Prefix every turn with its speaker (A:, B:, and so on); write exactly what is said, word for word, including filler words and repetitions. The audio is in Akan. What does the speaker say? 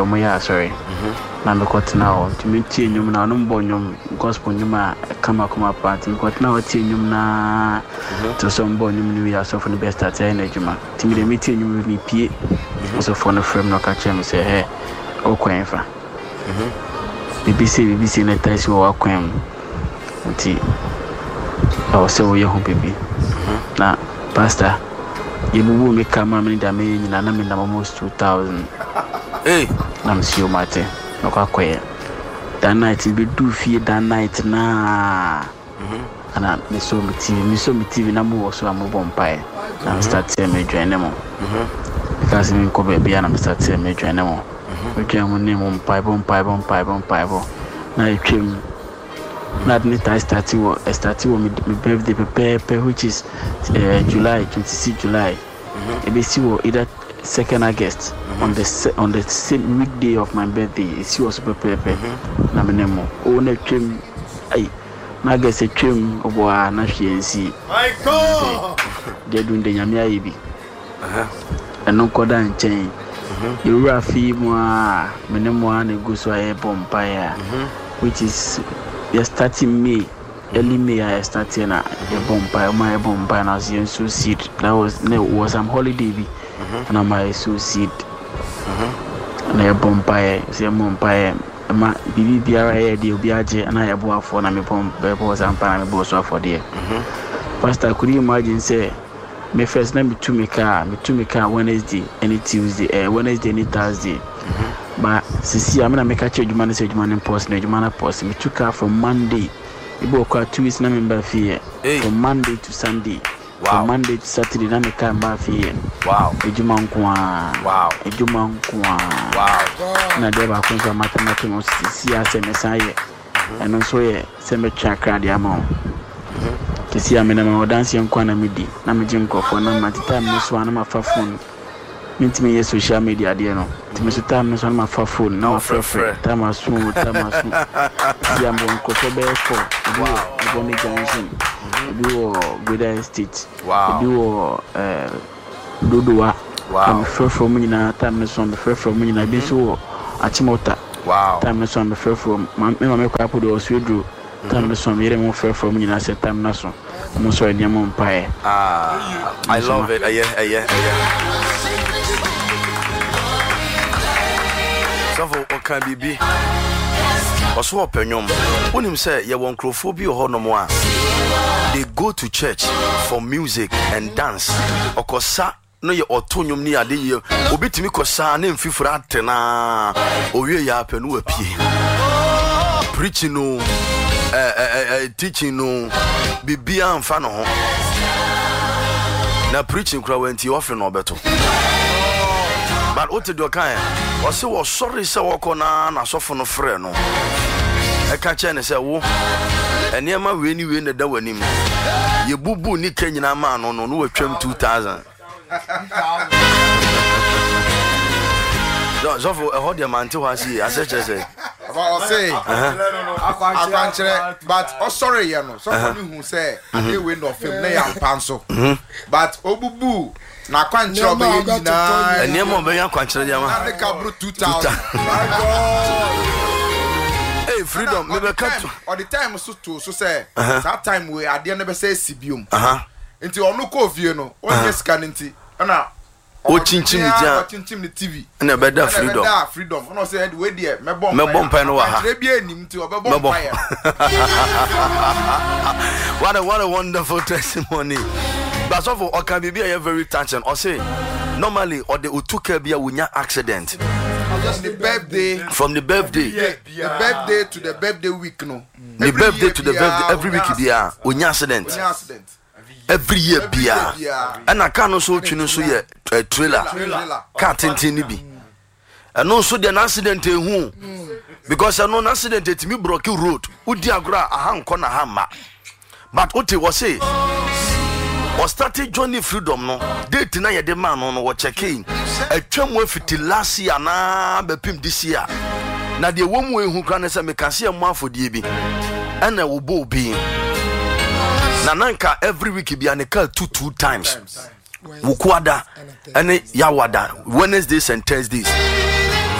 A: so moya sorry na me got now to me tie nyum na no mbo nyum gospel nyum a kama kama part me got now tie nyum na to so mbo nyum ni ya so for the best at any juma ti me me tie nyum mi pie so for no frame no ka chem say hey o kwen fa B B C B B C na taisi wa kwen nti o se wo ye ho baby na pastor ye bubu me kama me da me nyina na me na almost two thousand
B: eh
A: na msio mate no kwa kwe that night be do fie that night na mhm ana me so me T V me so me T V na mo so ambo mpai na start say me join mo mhm because me ko be bia na start say me join mo mhm join mo ni mo mpai bo mpai bo mpai bo mpai bo na etwem na me start wo start wo me birthday prepare which is uh, July twenty-sixth July mhm e be si wo either second August mm-hmm. on the se- on the same weekday of my birthday she was prepare mm-hmm. na menemo o na twem ai na gese twem obo a na hwiensi my god de dun de nyame ayi bi aha eno koda nchen mhm yura fi mu a menemo a na go so aye bompa ya which is we starting May early May I started na a bompa my bompa na so seed that was no was am holiday bi and I'm my suicide. And I bombay, say Mompae, ma Bibi Biara, the Obiaje, and I have one for me bomb, Bebos and Panama boss for dear. Pastor, could you imagine say, me first name to me car, me to me car Wednesday, any Tuesday, uh, Wednesday, any Thursday. But see, I'm gonna make a change, man, say, man, and post, no, man, post. Me took car from Monday. You book two weeks, no member fee from Monday to Sunday. Wow. From Monday to Saturday, na me come back here. Wow. Ejuma nkwa. Wow. Ejuma nkwa. Wow. Na deba kunza mathematics si ase mesaye. Eno so ye se me chakra dia ma. Kesi ya me na ma dance nkwa na midi. Na me jinkofo na matita me so na ma fa phone. Mintimi ye social media dia no. Timi so time so na ma fa phone na ofre frɛ. Time so time so. Ya mo nkofo be ko. Wow. Boni Johnson. Do Gweda State. Wow. Do uh Dodoa. Wow. I'm fair from me na time so I'm fair from me na be so Achimota. Wow. Time so I'm fair from me me kwa po do Oswedru. Time so me mo fair from me na say time na so. Mo so enia mo mpae. Ah, I love it. Aye aye aye. So for Okan Bibi. Also openyom. Unim say ye won crofobia ho no mo a. They go to church for music and dance. Okosa no ye otonyom ni ade ye obetimi kosa na mfifura atena owie ya apenu apie. Preaching no eh eh teaching no bibia amfa no ho. Na preaching kra wenti ofe no beto. But what do kan o se wo sorry se wo kona na sofo no frɛ no. E ka che ne se wo eniema we ni we na da wanim ye bubu ni kanyina ma no no no watwam two thousand no so for a hot diamond to asi aseche say
C: about say akwanchere but oh sorry ye no so for me who say ade we no film na ya mpanso but obubu na akwanchere be ye nyina
B: eniema obe ya akwanchere dia ma
C: na ka bru two thousand my god.
B: Hey, freedom, me be cut.
C: Or the time so to so say that time we ade na be say sibium. Aha. Nti onu ko vie no, o yes scan nti. Na
B: o chinchim ni dia.
C: O chinchim ni T V.
B: Na be da freedom.
C: Da freedom. Ono say we dey me bomb.
B: Me bomb pa no wa ha.
C: Re bia enim nti o be bomb pa ya.
B: What a what a wonderful testimony. But so for Okan Bibi are very touching. Or say normally or the utuka bia wunya accident.
C: Just the birthday
B: from the birthday
C: yeah, yeah. The birthday to the birthday week no
B: mm. The birthday to the birthday every week bia onya accident
C: accident
B: every year bia and I can also twinu so ye trailer car tintin ni bi and no so the accident ehu because no accident it me broke road udi agora ahanko na hama but what was say or started Johnny Freedom no date na ye de man no no check in atwam afiti last year na bepim this year na de wo mu ehu kan se me kase am afodie bi ana wo bo bi na nanka every week bi aneka two two times wo kwada ene yawada Wednesdays and Thursdays